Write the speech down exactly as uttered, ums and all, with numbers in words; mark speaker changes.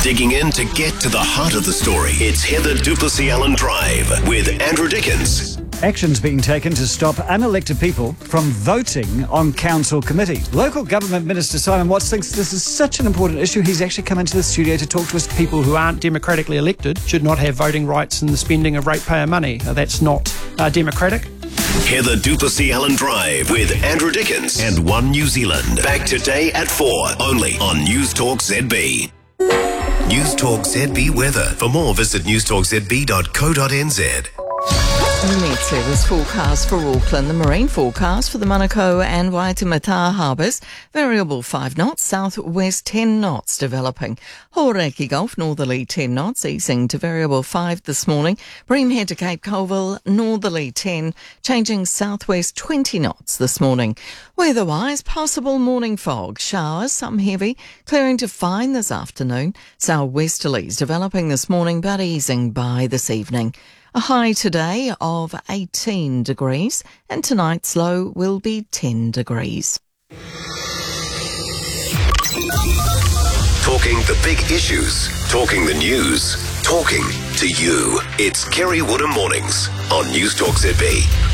Speaker 1: Digging in to get to the heart of the story. It's Heather Duplessis-Allen Drive with Andrew Dickens.
Speaker 2: Action's being taken to stop unelected people from voting on council committees. Local Government Minister Simon Watts thinks this is such an important issue, he's actually come into the studio to talk to us.
Speaker 3: People who aren't democratically elected should not have voting rights in the spending of ratepayer money. Uh, that's not uh, democratic.
Speaker 1: Heather Duplessis-Allen Drive with Andrew Dickens and One New Zealand. Back today at four, only on News Talk Z B. News Talk Z B weather. For more, visit news talk z b dot co dot n z.
Speaker 4: The Met Service forecast for Auckland. The marine forecast for the Manukau and Waitemata harbours. Variable five knots, southwest ten knots developing. Hauraki Gulf, northerly ten knots, easing to variable five this morning. Bream Head to Cape Colville, northerly ten, changing southwest twenty knots this morning. Weather-wise, possible morning fog, showers, some heavy, clearing to fine this afternoon. Southwesterlies developing this morning but easing by this evening. A high today of eighteen degrees and tonight's low will be ten degrees.
Speaker 1: Talking the big issues, talking the news, talking to you. It's Kerry Woodham Mornings on News Talk Z B.